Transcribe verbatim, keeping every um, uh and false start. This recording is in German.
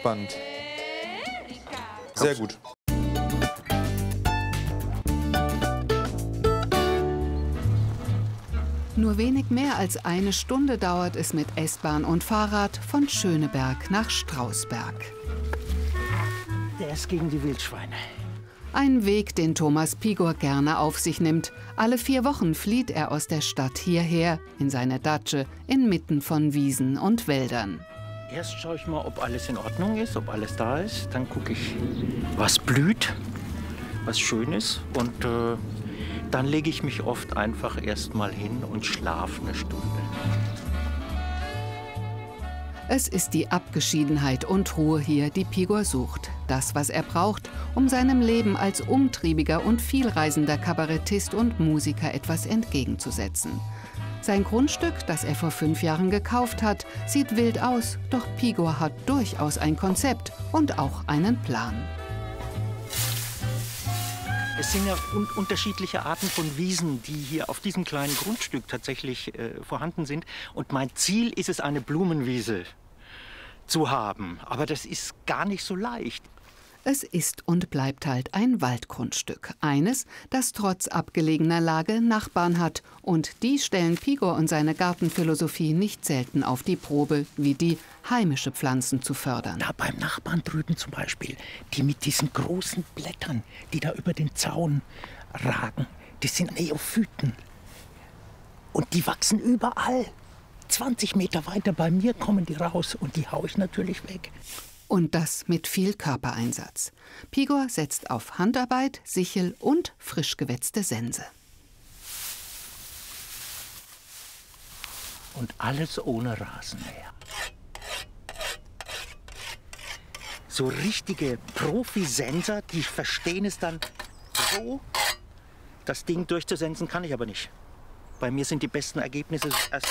spannend. Sehr gut. Nur wenig mehr als eine Stunde dauert es mit S-Bahn und Fahrrad von Schöneberg nach Strausberg. Der ist gegen die Wildschweine. Ein Weg, den Thomas Pigor gerne auf sich nimmt. Alle vier Wochen flieht er aus der Stadt hierher, in seine Datsche, inmitten von Wiesen und Wäldern. Erst schaue ich mal, ob alles in Ordnung ist, ob alles da ist. Dann gucke ich, was blüht, was schön ist. Und äh, dann lege ich mich oft einfach erst mal hin und schlafe eine Stunde. Es ist die Abgeschiedenheit und Ruhe hier, die Pigor sucht. Das, was er braucht, um seinem Leben als umtriebiger und vielreisender Kabarettist und Musiker etwas entgegenzusetzen. Sein Grundstück, das er vor fünf Jahren gekauft hat, sieht wild aus, doch Pigor hat durchaus ein Konzept und auch einen Plan. Es sind ja un unterschiedliche Arten von Wiesen, die hier auf diesem kleinen Grundstück tatsächlich äh, vorhanden sind. Und mein Ziel ist es, eine Blumenwiese zu haben. Aber das ist gar nicht so leicht. Es ist und bleibt halt ein Waldgrundstück. Eines, das trotz abgelegener Lage Nachbarn hat. Und die stellen Pigor und seine Gartenphilosophie nicht selten auf die Probe, wie die, heimische Pflanzen zu fördern. Da beim Nachbarn drüben zum Beispiel, die mit diesen großen Blättern, die da über den Zaun ragen, das sind Neophyten. Und die wachsen überall. zwanzig Meter weiter bei mir kommen die raus und die haue ich natürlich weg. Und das mit viel Körpereinsatz. Pigor setzt auf Handarbeit, Sichel und frisch gewetzte Sense. Und alles ohne Rasenmäher. So richtige Profisenser, die verstehen es dann so. Das Ding durchzusensen kann ich aber nicht. Bei mir sind die besten Ergebnisse erst